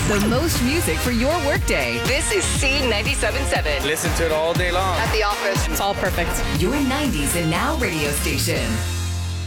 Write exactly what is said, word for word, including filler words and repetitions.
The most music for your workday. This is C ninety-seven point seven. Listen to it all day long. At the office. It's all perfect. Your nineties and now radio station.